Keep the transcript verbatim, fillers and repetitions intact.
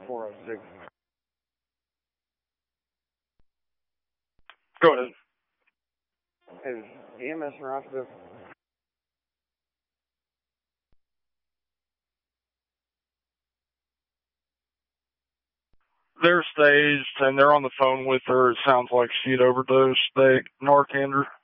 four oh six. Go ahead. Is E M S in Rossville? They're staged, and they're on the phone with her. It sounds like she'd overdosed. They Narcander.